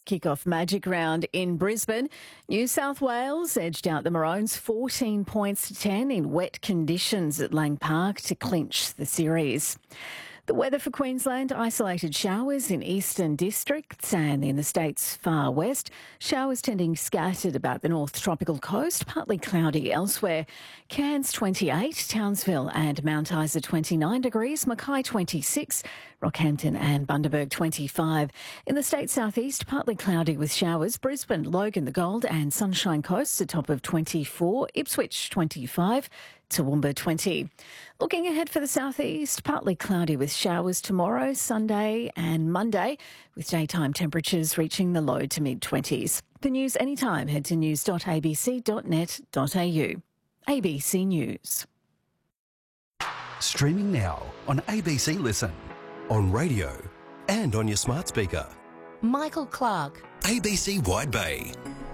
kick-off Magic Round in Brisbane. New South Wales edged out the Maroons 14 points to 10 in wet conditions at Lang Park to clinch the series. The weather for Queensland: isolated showers in eastern districts and in the state's far west. Showers tending scattered about the north tropical coast, partly cloudy elsewhere. Cairns 28, Townsville and Mount Isa 29 degrees, Mackay 26, Rockhampton and Bundaberg 25. In the state's southeast, partly cloudy with showers. Brisbane, Logan, the Gold and Sunshine Coast, a top of 24. Ipswich 25. Toowoomba 20. Looking ahead for the southeast, partly cloudy with showers tomorrow, Sunday and Monday, with daytime temperatures reaching the low to mid-20s. For news anytime, head to news.abc.net.au. ABC News. Streaming now on ABC Listen, on radio and on your smart speaker. Michael Clark. ABC Wide Bay.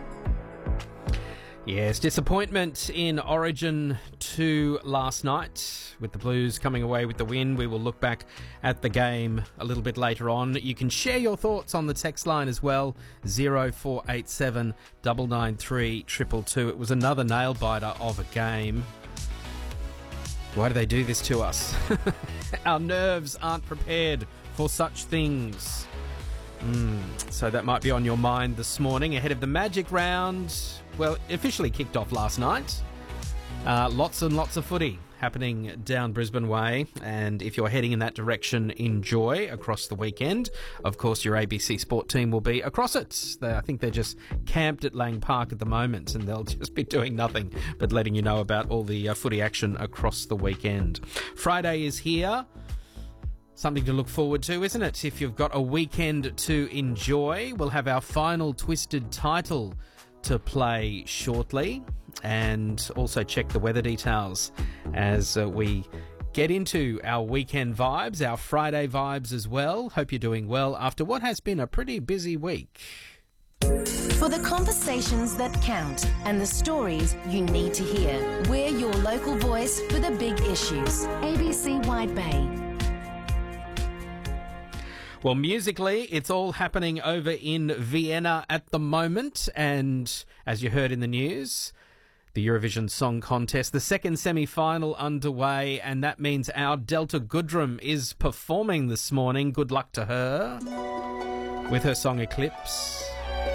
Yes, disappointment in Origin 2 last night with the Blues coming away with the win. We will look back at the game a little bit later on. You can share your thoughts on the text line as well, 0487 993 222. It was another nail-biter of a game. Why do they do this to us? Our nerves aren't prepared for such things. So that might be on your mind this morning ahead of the Magic Round. Well, officially kicked off last night. Lots and lots of footy happening down Brisbane Way. And if you're heading in that direction, enjoy across the weekend. Of course, your ABC Sport team will be across it. I think they're just camped at Lang Park at the moment, and they'll just be doing nothing but letting you know about all the footy action across the weekend. Friday is here. Something to look forward to, isn't it? If you've got a weekend to enjoy, we'll have our final Twisted title to play shortly, and also check the weather details as we get into our weekend vibes, our Friday vibes as well. Hope you're doing well after what has been a pretty busy week. For the conversations that count and the stories you need to hear, we're your local voice for the big issues. ABC Wide Bay. Well, musically, it's all happening over in Vienna at the moment, and as you heard in the news, the Eurovision Song Contest, the second semi-final underway, and that means our Delta Goodrem is performing this morning. Good luck to her with her song Eclipse.